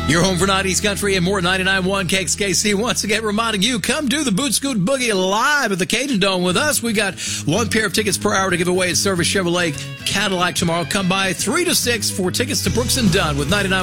Your home for 90s country and more 99.1 KXKC. Once again, reminding you, come do the Boot Scoot Boogie live at the Cajun Dome with us. We got one pair of tickets per hour to give away at Service Chevrolet Cadillac tomorrow. Come by 3 to 6 for tickets to Brooks and Dunn with 99.1